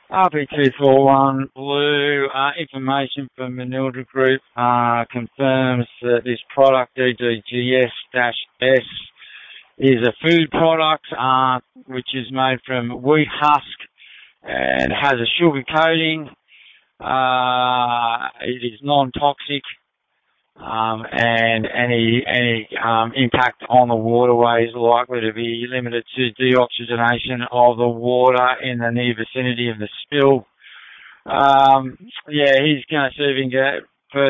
RP241 Blue, information from Manildra Group confirms that this product, DDGS-S, is a food product which is made from wheat husk and has a sugar coating. It is non-toxic, and any impact on the waterway is likely to be limited to deoxygenation of the water in the near vicinity of the spill. He's going to